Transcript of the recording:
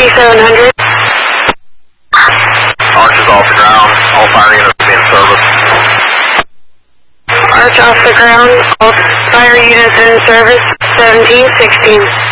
3700. Arch is off the ground. All fire units will be in service. Arch off the ground. All fire units in service. 1716.